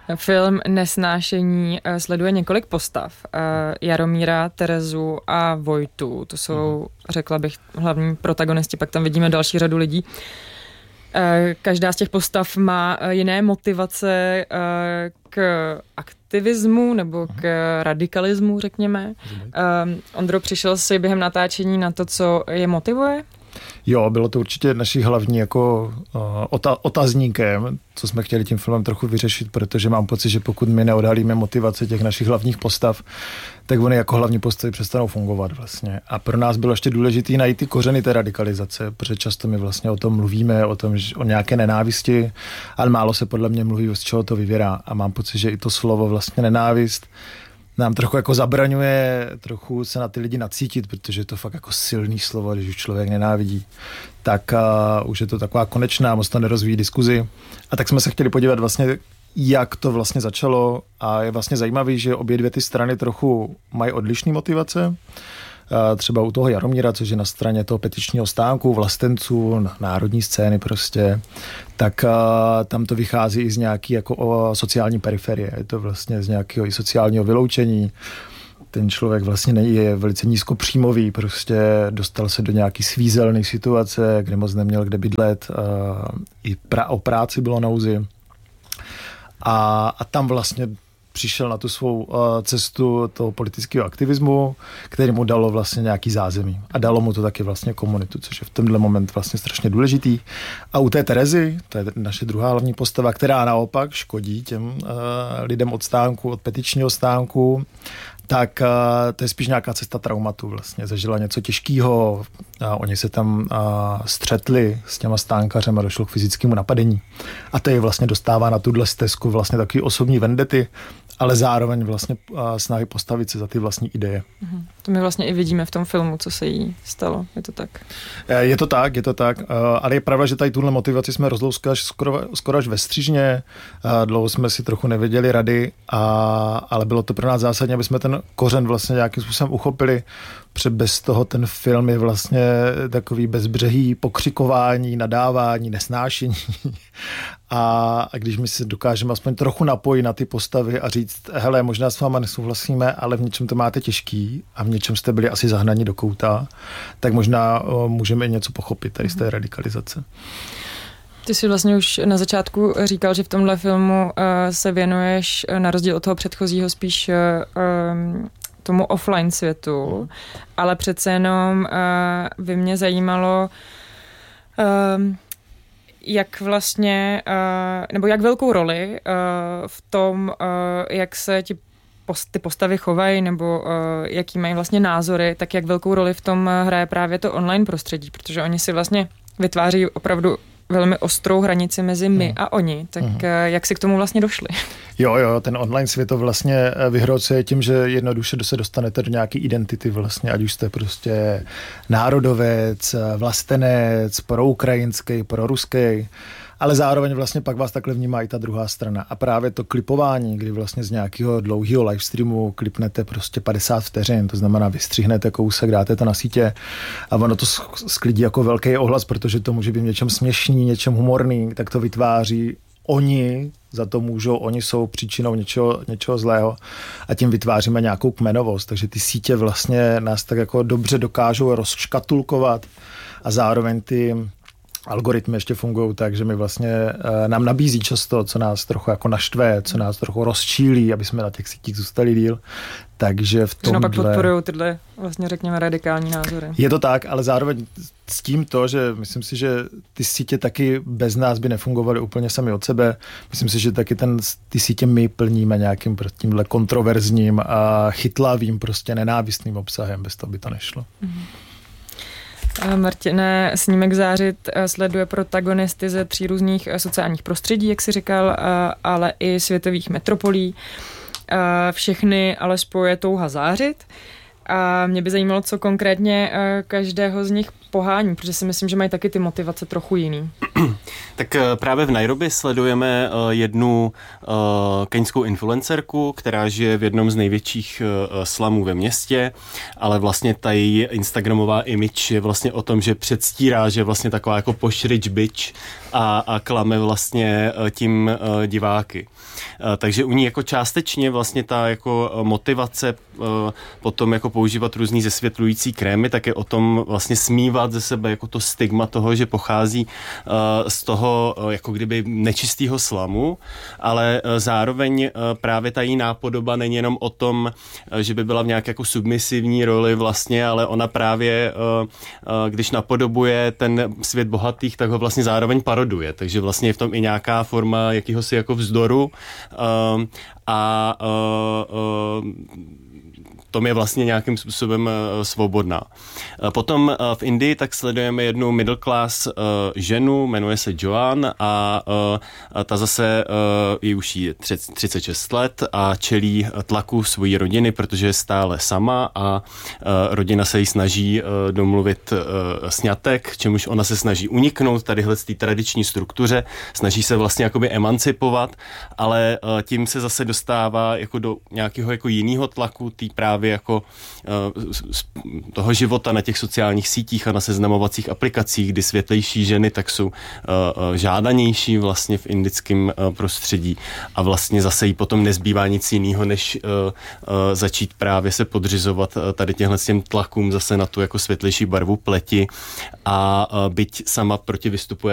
Film Nesnášení sleduje několik postav. Jaromíra, Terezu a Vojtu. To jsou, řekla bych, hlavní protagonisti. Pak tam vidíme další řadu lidí. Každá z těch postav má jiné motivace k aktivismu nebo k radikalismu, řekněme. Ondro, přišel si během natáčení na to, co je motivuje? Jo, bylo to určitě naší hlavní jako otazníkem, co jsme chtěli tím filmem trochu vyřešit, protože mám pocit, že pokud my neodhalíme motivace těch našich hlavních postav, tak oni jako hlavní postavy přestanou fungovat vlastně. A pro nás bylo ještě důležité najít ty kořeny té radikalizace, protože často my vlastně o tom mluvíme, o nějaké nenávisti, ale málo se podle mě mluví, z čeho to vyvěrá. A mám pocit, že i to slovo vlastně nenávist nám trochu jako zabraňuje trochu se na ty lidi nacítit, protože je to fakt jako silný slovo, když už člověk nenávidí. Tak už je to taková konečná, moc to nerozvíjí diskuzi. A tak jsme se chtěli podívat vlastně, jak to vlastně začalo a je vlastně zajímavý, že obě dvě ty strany trochu mají odlišné motivace. Třeba u toho Jaromíra, což je na straně toho petičního stánku, vlastenců, národní scény prostě, tak tam to vychází i z nějaký jako sociální periferie. Je to vlastně z nějakého i sociálního vyloučení. Ten člověk vlastně je velice nízkopříjmový, prostě dostal se do nějaký svízelné situace, kde moc neměl kde bydlet, i o práci bylo nouzi. A tam vlastně přišel na tu svou cestu toho politického aktivismu, který mu dalo vlastně nějaký zázemí. A dalo mu to taky vlastně komunitu, což je v tenhle moment vlastně strašně důležitý. A u té Terezy, to je naše druhá hlavní postava, která naopak škodí těm lidem od stánku, od petičního stánku, tak to je spíš nějaká cesta traumatu vlastně. Zažila něco těžkého, oni se tam střetli s těma stánkařem a došlo k fyzickému napadení. A to je vlastně dostává na tuhle stezku vlastně takový osobní vendety, ale zároveň vlastně snahy postavit se za ty vlastní ideje. To my vlastně i vidíme v tom filmu, co se jí stalo. Je to tak? Je to tak. Ale je pravda, že tady tuhle motivaci jsme rozlouskali skoro až ve střižně. Dlouho jsme si trochu nevěděli rady, ale bylo to pro nás zásadní, aby jsme ten kořen vlastně nějakým způsobem uchopili. Protože bez toho ten film je vlastně takový bezbřehý pokřikování, nadávání, nesnášení. A když my si dokážeme aspoň trochu napojit na ty postavy a říct, hele, možná s váma nesouhlasíme, ale v něčem to máte těžký a v něčem jste byli asi zahnaní do kouta, tak možná můžeme i něco pochopit tady z té radikalizace. Ty jsi vlastně už na začátku říkal, že v tomhle filmu se věnuješ na rozdíl od toho předchozího spíš tomu offline světu, ale přece jenom by mě zajímalo, jak vlastně, nebo jak velkou roli v tom, jak se ty postavy chovají, nebo jaký mají vlastně názory, tak jak velkou roli v tom hraje právě to online prostředí, protože oni si vlastně vytváří opravdu velmi ostrou hranici mezi my a oni. Tak jak si k tomu vlastně došli? Jo, ten online svět to vlastně vyhrocuje tím, že jednoduše se dostanete do nějaké identity vlastně, ať už jste prostě národovec, vlastenec, proukrajinský, proruský, ale zároveň vlastně pak vás takhle vnímá i ta druhá strana. A právě to klipování, kdy vlastně z nějakého dlouhého livestreamu klipnete prostě 50 vteřin, to znamená vystřihnete kousek, dáte to na sítě a ono to sklidí jako velký ohlas, protože to může být něčem směšný, něčem humorný, tak to vytváří oni, za to můžou, oni jsou příčinou něčeho zlého a tím vytváříme nějakou kmenovost, takže ty sítě vlastně nás tak jako dobře dokážou rozškatulkovat a zároveň ty algoritmy ještě fungují tak, že my vlastně nám nabízí často, co nás trochu jako naštve, co nás trochu rozčílí, aby jsme na těch sítích zůstali díl. Takže v tomhle... pak podporují tyhle vlastně řekněme radikální názory. Je to tak, ale zároveň s tím to, že myslím si, že ty sítě taky bez nás by nefungovaly úplně sami od sebe. Myslím si, že taky ty sítě my plníme nějakým tímhle kontroverzním a chytlavým prostě nenávistným obsahem, bez toho by to nešlo. Martine, snímek Zářit sleduje protagonisty ze 3 různých sociálních prostředí, jak jsi říkal, ale i světových metropolí. Všechny ale spojuje touha zářit. A mě by zajímalo, co konkrétně každého z nich pohání, protože si myslím, že mají taky ty motivace trochu jiný. Tak právě v Nairobi sledujeme jednu keňskou influencerku, která žije v jednom z největších slumů ve městě, ale vlastně ta její instagramová image je vlastně o tom, že předstírá, že je vlastně taková jako posh rich bitch a klame vlastně tím diváky. Takže u ní jako částečně vlastně ta jako motivace potom jako používat různý zesvětlující krémy, tak je o tom vlastně smívat ze sebe jako to stigma toho, že pochází z toho jako kdyby nečistého slamu, ale zároveň právě ta její nápodoba není jenom o tom, že by byla v nějaké jako submisivní roli vlastně, ale ona právě, když napodobuje ten svět bohatých, tak ho vlastně zároveň paroduje, takže vlastně je v tom i nějaká forma jakýhosi jako vzdoru a tom je vlastně nějakým způsobem svobodná. Potom v Indii tak sledujeme jednu middle class ženu, jmenuje se Joan a ta zase je už jí 36 let a čelí tlaku svojí rodiny, protože je stále sama a rodina se jí snaží domluvit sňatek, čemuž ona se snaží uniknout tadyhle z té tradiční struktuře, snaží se vlastně jakoby emancipovat, ale tím se zase dostává jako do nějakého jako jiného tlaku, tý právě jako toho života na těch sociálních sítích a na seznamovacích aplikacích, kdy světlejší ženy tak jsou žádanější vlastně v indickém prostředí a vlastně zase jí potom nezbývá nic jiného, než začít právě se podřizovat tady těmhle těm tlakům zase na tu jako světlejší barvu pleti a byť sama proti vystupuje